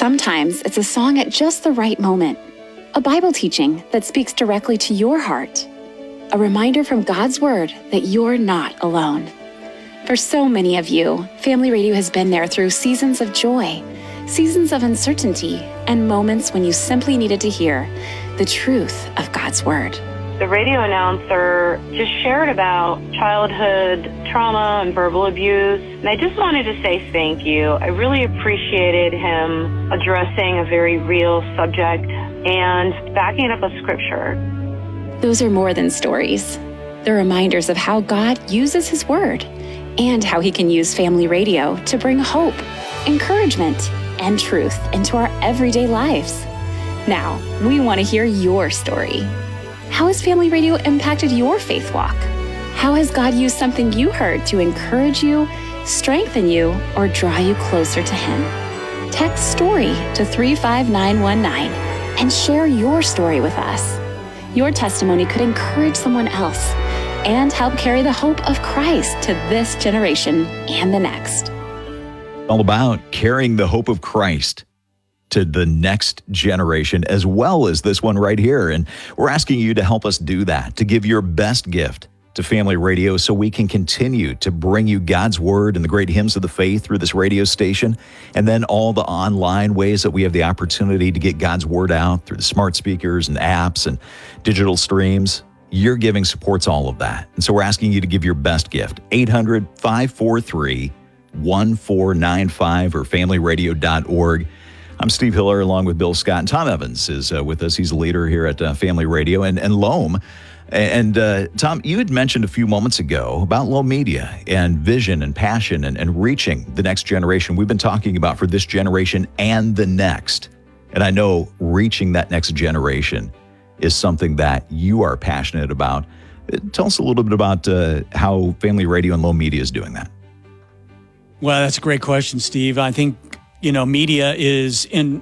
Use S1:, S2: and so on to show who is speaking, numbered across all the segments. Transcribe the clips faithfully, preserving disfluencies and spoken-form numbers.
S1: Sometimes it's a song at just the right moment, a Bible teaching that speaks directly to your heart, a reminder from God's Word that you're not alone. For so many of you, Family Radio has been there through seasons of joy, seasons of uncertainty, and moments when you simply needed to hear the truth of God's Word.
S2: The radio announcer just shared about childhood trauma and verbal abuse, and I just wanted to say thank you. I really appreciated him addressing a very real subject and backing it up with scripture.
S1: Those are more than stories. They're reminders of how God uses His Word and how He can use Family Radio to bring hope, encouragement, and truth into our everyday lives. Now, we want to hear your story. How has Family Radio impacted your faith walk? How has God used something you heard to encourage you, strengthen you, or draw you closer to Him? Text STORY to three five nine one nine and share your story with us. Your testimony could encourage someone else and help carry the hope of Christ to this generation and the next.
S3: All about carrying the hope of Christ to the next generation, as well as this one right here. And we're asking you to help us do that, to give your best gift to Family Radio so we can continue to bring you God's Word and the great hymns of the faith through this radio station, and then all the online ways that we have the opportunity to get God's Word out through the smart speakers and apps and digital streams. Your giving supports all of that. And so we're asking you to give your best gift, eight hundred, five four three, one four nine five or family radio dot org. I'm Steve Hiller along with Bill Scott, and Tom Evans is uh, with us. He's a leader here at uh, Family Radio and, and Loam. And uh, Tom, you had mentioned a few moments ago about Loam Media and vision and passion and, and reaching the next generation. We've been talking about for this generation and the next. And I know reaching that next generation is something that you are passionate about. Tell us a little bit about uh, how Family Radio and Loam Media is doing that.
S4: Well, that's a great question, Steve. I think, you know, media is in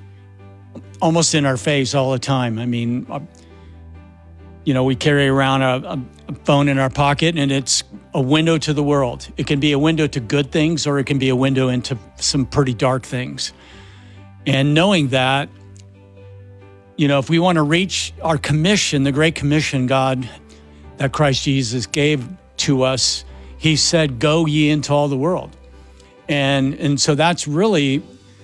S4: almost in our face all the time. I mean, uh, you know, we carry around a, a phone in our pocket, and it's a window to the world. It can be a window to good things, or it can be a window into some pretty dark things. And knowing that, you know, if we want to reach our commission, the Great Commission God that Christ Jesus gave to us, He said, "Go ye into all the world." And and so that's really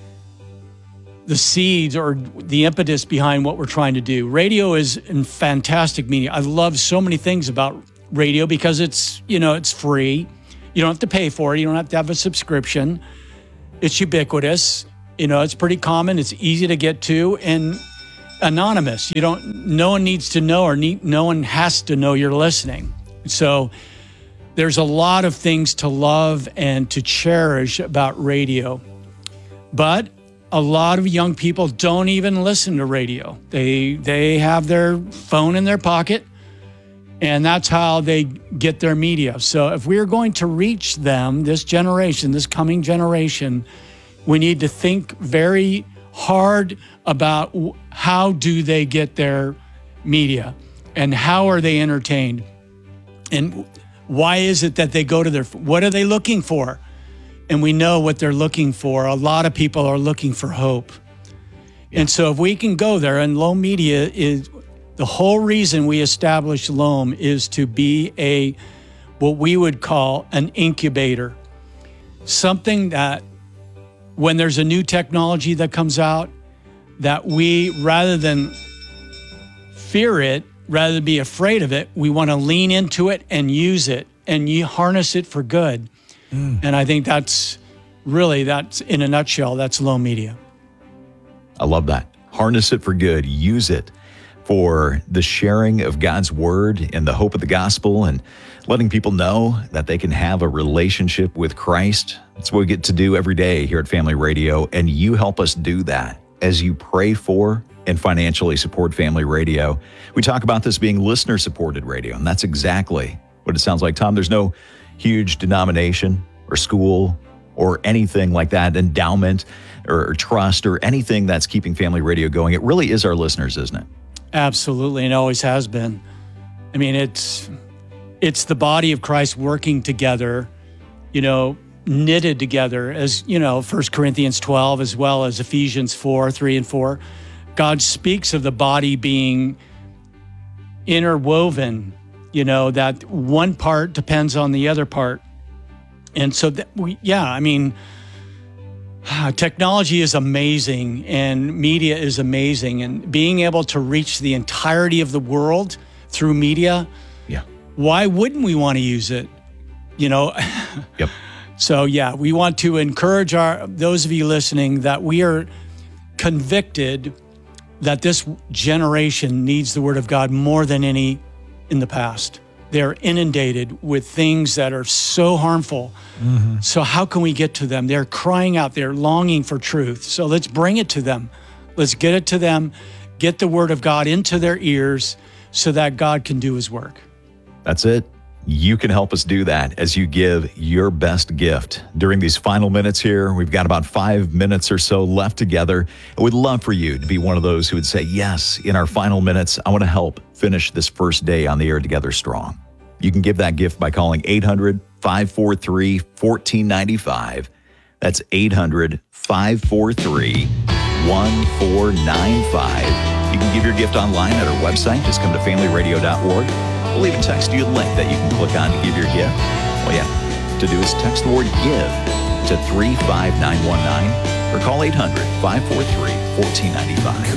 S4: the seeds or the impetus behind what we're trying to do. Radio is a fantastic media. I love so many things about radio because it's, you know, it's free. You don't have to pay for it. You don't have to have a subscription. It's ubiquitous. You know, it's pretty common. It's easy to get to and anonymous. You don't, no one needs to know or need, no one has to know you're listening. So there's a lot of things to love and to cherish about radio. But a lot of young people don't even listen to radio. They they have their phone in their pocket, and that's how they get their media. So if we're going to reach them, this generation, this coming generation, we need to think very hard about how do they get their media and how are they entertained, and why is it that they go to their, what are they looking for? And we know what they're looking for. A lot of people are looking for hope. Yeah. And so if we can go there, and Loam Media is, the whole reason we established Loam is to be a, what we would call an incubator. Something that when there's a new technology that comes out, that we, rather than fear it, rather than be afraid of it, we want to lean into it and use it and you harness it for good. Mm. And I think that's really, that's in a nutshell, that's Loam Media.
S3: I love that. Harness it for good. Use it for the sharing of God's Word and the hope of the gospel and letting people know that they can have a relationship with Christ. That's what we get to do every day here at Family Radio. And you help us do that as you pray for and financially support Family Radio. We talk about this being listener-supported radio, and that's exactly what it sounds like. Tom, there's no huge denomination or school or anything like that, endowment or, or trust or anything that's keeping Family Radio going. It really is our listeners, isn't it?
S4: Absolutely, and always has been. I mean, it's it's the body of Christ working together, you know, knitted together, as you know, First Corinthians twelve, as well as Ephesians four, three and four. God speaks of the body being interwoven, you know, that one part depends on the other part. And so that we, yeah, I mean, technology is amazing and media is amazing, and being able to reach the entirety of the world through media,
S3: yeah.
S4: Why wouldn't we want to use it? You know?
S3: Yep.
S4: So yeah, we want to encourage our those of you listening that we are convicted that this generation needs the Word of God more than any in the past. They're inundated with things that are so harmful. Mm-hmm. So how can we get to them? They're crying out, they're longing for truth. So let's bring it to them. Let's get it to them, get the Word of God into their ears so that God can do His work.
S3: That's it. You can help us do that as you give your best gift. During these final minutes here, we've got about five minutes or so left together. I would love for you to be one of those who would say, yes, in our final minutes, I want to help finish this first day on the air together strong. You can give that gift by calling eight hundred, five four three, one four nine five. That's eight hundred, five four three, one four nine five. You can give your gift online at our website. Just come to family radio dot org. We'll even text you a link that you can click on to give your gift. All you have to do is text the word GIVE to three five nine one nine or call eight hundred, five four three, one four nine five.